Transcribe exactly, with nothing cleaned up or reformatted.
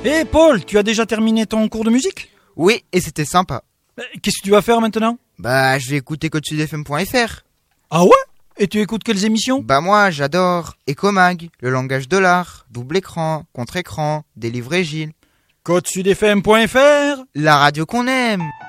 Hé Paul, tu as déjà terminé ton cours de musique ? Oui, et c'était sympa. Qu'est-ce que tu vas faire maintenant ? Bah, je vais écouter code sud f m point f r. Ah ouais ? Et tu écoutes quelles émissions ? Bah moi, j'adore Ecomag, le langage de l'art, double écran, contre-écran, Délivrer Gilles. code sud f m point f r, la radio qu'on aime.